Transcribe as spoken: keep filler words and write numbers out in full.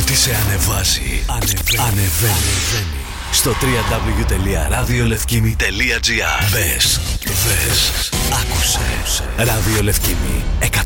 Ό,τι σε ανεβάζει, ανεβαίνει. Ανεβαίνει. Στο double-u double-u double-u τελεία ραδιολευκήμι τελεία τζι άρ. Μπες, δες, άκουσε. Ραδιολευκήμι.